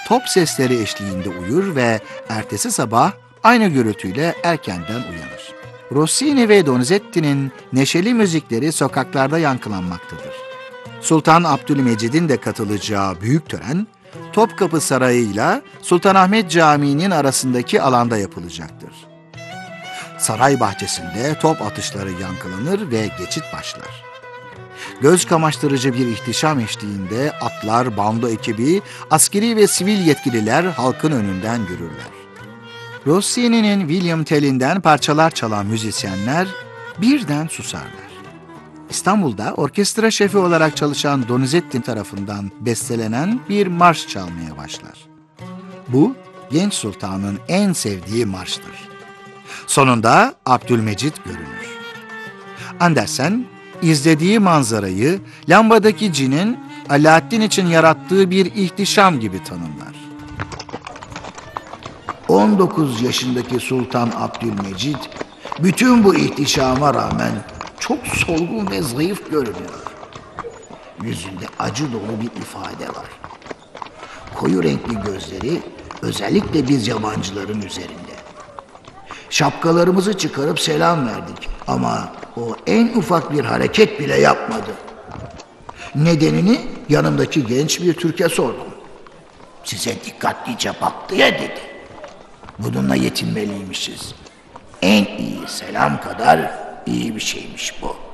top sesleri eşliğinde uyur ve ertesi sabah aynı gürültüyle erkenden uyanır. Rossini ve Donizetti'nin neşeli müzikleri sokaklarda yankılanmaktadır. Sultan Abdülmecid'in de katılacağı büyük tören, Topkapı Sarayı ile Sultanahmet Camii'nin arasındaki alanda yapılacaktır. Saray bahçesinde top atışları yankılanır ve geçit başlar. Göz kamaştırıcı bir ihtişam eşliğinde atlar, bando ekibi, askeri ve sivil yetkililer halkın önünden yürürler. Rossini'nin William Tell'inden parçalar çalan müzisyenler birden susarlar. İstanbul'da orkestra şefi olarak çalışan Donizetti tarafından bestelenen bir marş çalmaya başlar. Bu, genç sultanın en sevdiği marştır. Sonunda Abdülmecid görünür. Andersen, izlediği manzarayı lambadaki cinin Alaaddin için yarattığı bir ihtişam gibi tanımlar. 19 yaşındaki Sultan Abdülmecid bütün bu ihtişama rağmen çok solgun ve zayıf görünüyor. Yüzünde acı dolu bir ifade var. Koyu renkli gözleri özellikle biz yabancıların üzerinde. Şapkalarımızı çıkarıp selam verdik ama o en ufak bir hareket bile yapmadı. Nedenini yanımdaki genç bir Türk'e sordum. Size dikkatlice baktı ya dedi. Bununla yetinmeliymişiz. En iyi selam kadar iyi bir şeymiş bu.